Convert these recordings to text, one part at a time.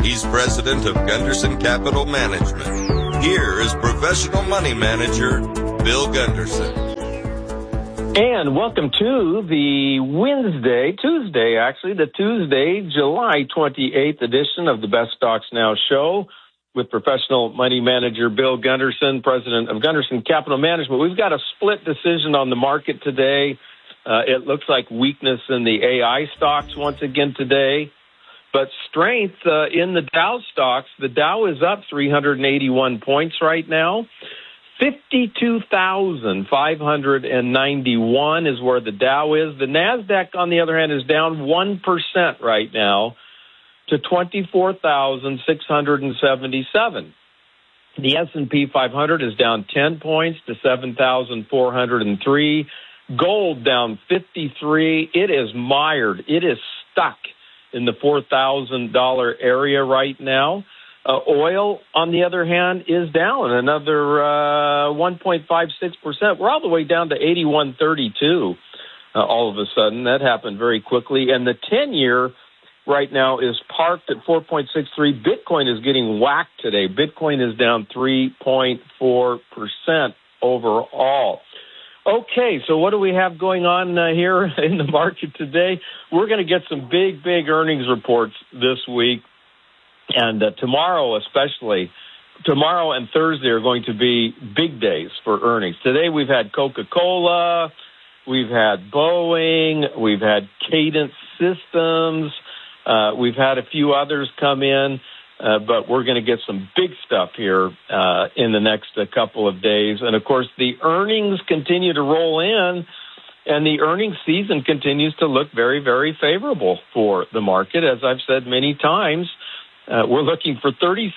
He's president of Gunderson Capital Management. Here is professional money manager, Bill Gunderson. And welcome to the Tuesday, July 28th edition of the Best Stocks Now show with professional money manager Bill Gunderson, president of Gunderson Capital Management. We've got a split decision on the market today. It looks like weakness in the AI stocks once again today, but strength in the Dow stocks. The Dow is up 381 points right now. 52,591 is where the Dow is. The NASDAQ, on the other hand, is down 1% right now to 24,677. The S&P 500 is down 10 points to 7,403. Gold down 53. It is mired. It is stuck in the $4,000 area right now. Oil, on the other hand, is down another 1.56%. We're all the way down to 81.32 all of a sudden. That happened very quickly. And the 10-year right now is parked at 4.63. Bitcoin is getting whacked today. Bitcoin is down 3.4% overall. Okay, so what do we have going on here in the market today? We're going to get some big earnings reports this week. And tomorrow especially, tomorrow and Thursday are going to be big days for earnings. Today we've had Coca-Cola, we've had Boeing, we've had Cadence Systems, we've had a few others come in, but we're going to get some big stuff here in the next couple of days. And, of course, the earnings continue to roll in, and the earnings season continues to look very, very favorable for the market. As I've said many times, we're looking for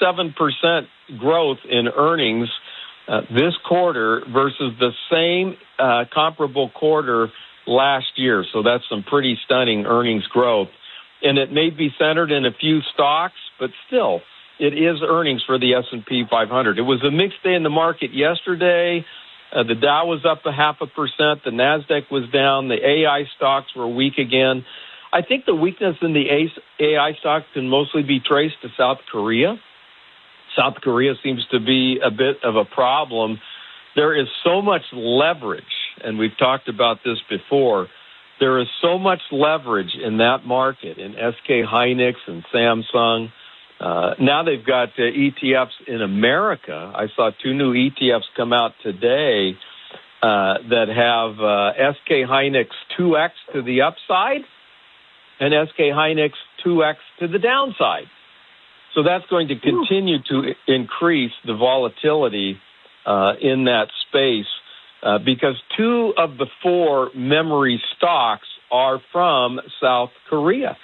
37% growth in earnings this quarter versus the same comparable quarter last year. So that's some pretty stunning earnings growth. And it may be centered in a few stocks, but still, it is earnings for the S&P 500. It was a mixed day in the market yesterday. The Dow was up 0.5%. The NASDAQ was down. The AI stocks were weak again. I think the weakness in the AI stocks can mostly be traced to South Korea. South Korea seems to be a bit of a problem. There is so much leverage, and we've talked about this before. There is so much leverage in that market, in SK Hynix and Samsung. Now they've got ETFs in America. I saw 2 new ETFs come out today that have SK Hynix 2X to the upside and SK Hynix 2X to the downside. So that's going to continue to increase the volatility in that space because 2 of the 4 memory stocks are from South Korea,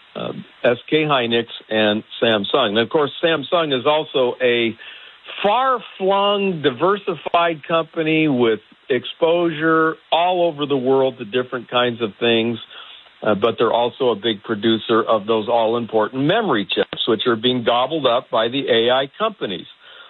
SK Hynix and Samsung. And, of course, Samsung is also a far-flung, diversified company with exposure all over the world to different kinds of things. But they're also a big producer of those all-important memory chips, which are being gobbled up by the AI companies.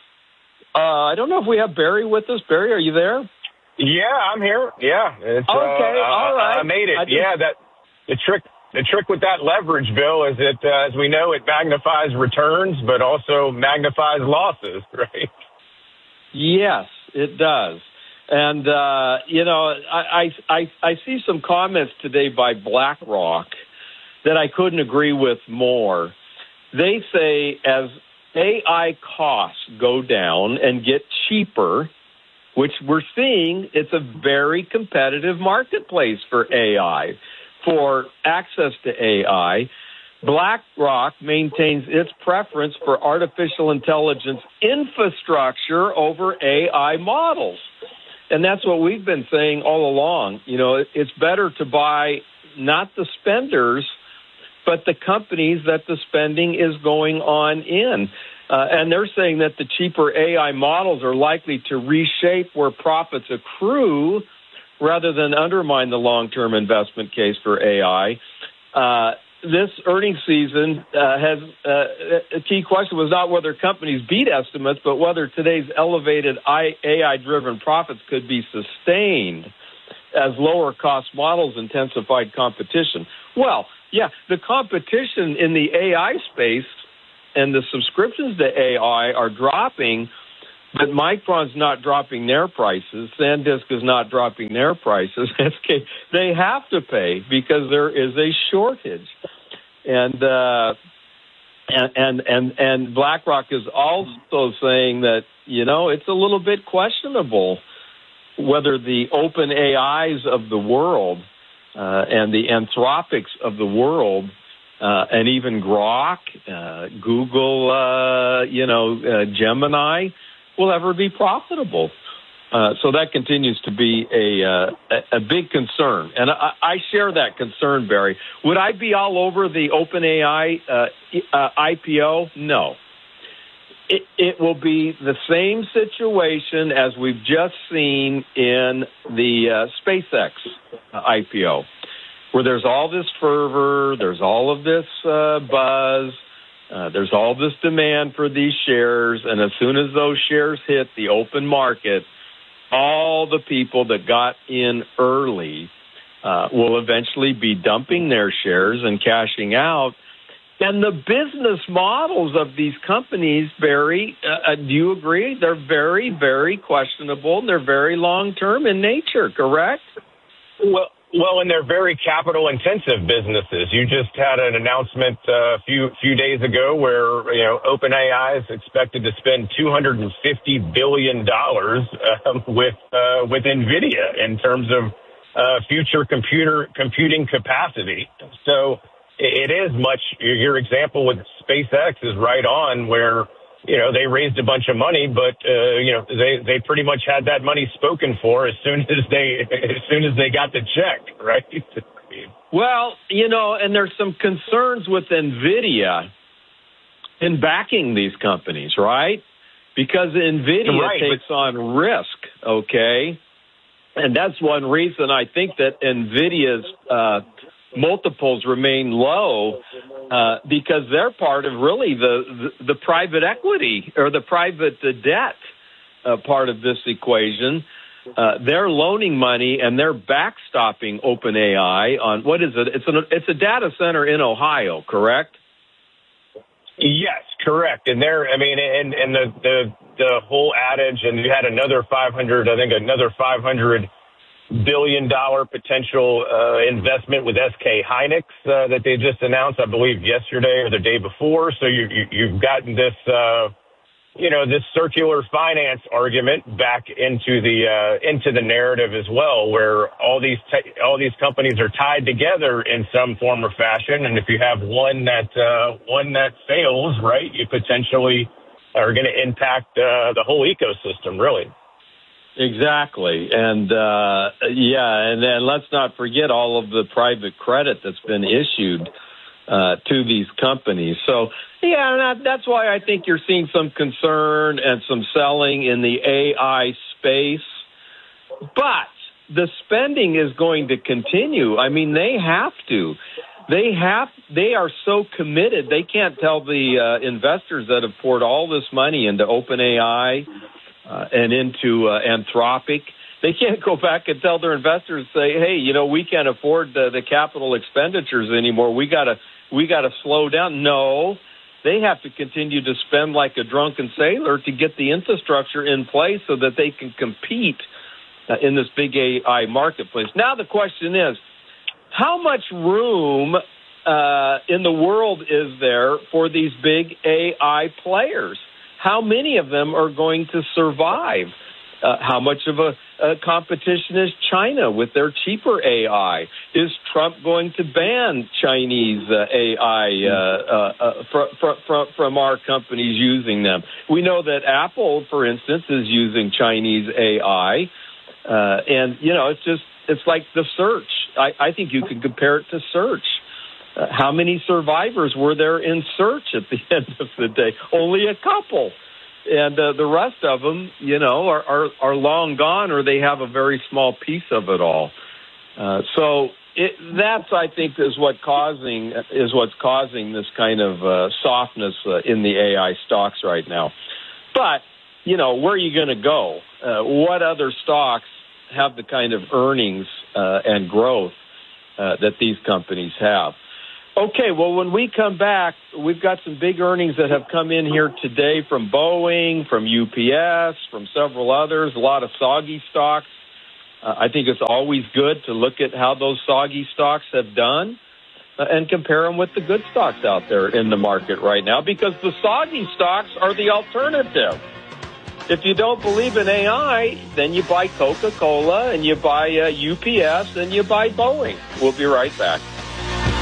I don't know if we have Barry with us. Barry, are you there? Yeah, I'm here. Yeah. It's, okay, all right. I made it. The trick with that leverage, Bill, is that, as we know, it magnifies returns, but also magnifies losses, right? Yes, it does. And, I see some comments today by BlackRock that I couldn't agree with more. They say as AI costs go down and get cheaper, which we're seeing, it's a very competitive marketplace for AI, for access to AI. BlackRock maintains its preference for artificial intelligence infrastructure over AI models. And that's what we've been saying all along. You know, it's better to buy not the spenders, but the companies that the spending is going on in. And they're saying that the cheaper AI models are likely to reshape where profits accrue rather than undermine the long-term investment case for AI. This earnings season has a key question was not whether companies beat estimates, but whether today's elevated AI-driven profits could be sustained as lower-cost models intensified competition. Well, yeah, the competition in the AI space and the subscriptions to AI are dropping, but Micron's not dropping their prices. SanDisk is not dropping their prices. SK, they have to pay because there is a shortage. And BlackRock is also saying that, it's a little bit questionable whether the open AIs of the world and the Anthropics of the world and even Grok, Google, Gemini will ever be profitable. So that continues to be a big concern. And I share that concern, Barry. Would I be all over the OpenAI IPO? No. It will be the same situation as we've just seen in the SpaceX IPO, where there's all this fervor, there's all of this buzz, there's all this demand for these shares, and as soon as those shares hit the open market, all the people that got in early will eventually be dumping their shares and cashing out. And the business models of these companies, Barry, do you agree? They're very, very questionable. They're very long-term in nature, correct? Well, and they're very capital-intensive businesses. You just had an announcement a few days ago where OpenAI is expected to spend $250 billion with NVIDIA in terms of future computing capacity. So it is much. Your example with SpaceX is right on, where they raised a bunch of money, but they pretty much had that money spoken for as soon as they got the check, right? Well, and there's some concerns with NVIDIA in backing these companies, right? Because NVIDIA takes on risk, okay? And that's one reason I think that NVIDIA's multiples remain low because they're part of really the private equity or the private debt part of this equation. They're loaning money and they're backstopping OpenAI on what is it? It's a data center in Ohio, correct? Yes, correct. And the whole adage, and you had another $500 billion potential investment with SK Hynix that they just announced, I believe, yesterday or the day before. So you've gotten this, this circular finance argument back into the narrative as well, where all these companies are tied together in some form or fashion. And if you have one that fails, right, you potentially are going to impact the whole ecosystem, really. Exactly. And, and then let's not forget all of the private credit that's been issued to these companies. So, that's why I think you're seeing some concern and some selling in the AI space. But the spending is going to continue. I mean, they have to. They are so committed. They can't tell the investors that have poured all this money into OpenAI and into Anthropic. They can't go back and tell their investors, say, hey, we can't afford the capital expenditures anymore. We got to slow down. No, they have to continue to spend like a drunken sailor to get the infrastructure in place so that they can compete in this big AI marketplace. Now the question is, how much room in the world is there for these big AI players? How many of them are going to survive? How much of a competition is China with their cheaper AI? Is Trump going to ban Chinese AI from our companies using them? We know that Apple, for instance, is using Chinese AI. And, it's like the search. I think you could compare it to search. How many survivors were there in search at the end of the day? Only a couple. And the rest of them, are long gone, or they have a very small piece of it all. So that's, I think, is what's causing this kind of softness in the AI stocks right now. But where are you going to go? What other stocks have the kind of earnings and growth that these companies have? Okay, well, when we come back, we've got some big earnings that have come in here today from Boeing, from UPS, from several others, a lot of soggy stocks. I think it's always good to look at how those soggy stocks have done and compare them with the good stocks out there in the market right now, because the soggy stocks are the alternative. If you don't believe in AI, then you buy Coca-Cola and you buy UPS and you buy Boeing. We'll be right back.